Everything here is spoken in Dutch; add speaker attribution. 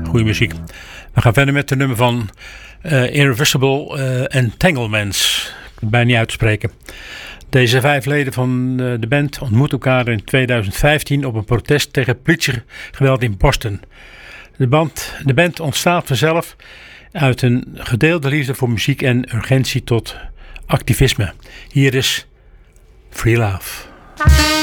Speaker 1: Goeie muziek. We gaan verder met de nummer van Irreversible Entanglements. Ik kan het bijna niet uitspreken. Deze 5 leden van de band ontmoeten elkaar in 2015 op een protest tegen politiegeweld in Boston. De band ontstaat vanzelf uit een gedeelde liefde voor muziek en urgentie tot activisme. Hier is Free Love.